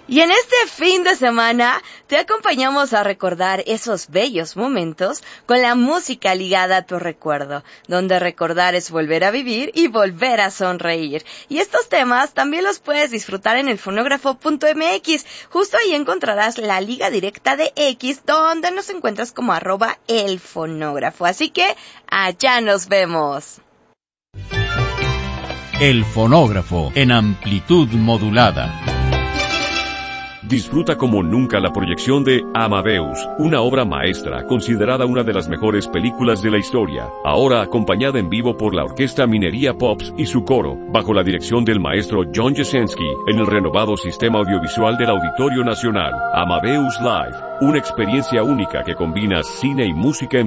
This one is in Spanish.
Y en este fin de semana te acompañamos a recordar esos bellos momentos con la música ligada a tu recuerdo, donde recordar es volver a vivir y volver a sonreír. Y estos temas también los puedes disfrutar en elfonógrafo.mx. Justo ahí encontrarás la liga directa de X, donde nos encuentras como @elfonógrafo. Así que allá nos vemos. El Fonógrafo en amplitud modulada. Disfruta como nunca la proyección de Amadeus, una obra maestra considerada una de las mejores películas de la historia, ahora acompañada en vivo por la Orquesta Minería Pops y su coro, bajo la dirección del maestro John Jasenski, en el renovado sistema audiovisual del Auditorio Nacional. Amadeus Live, una experiencia única que combina cine y música en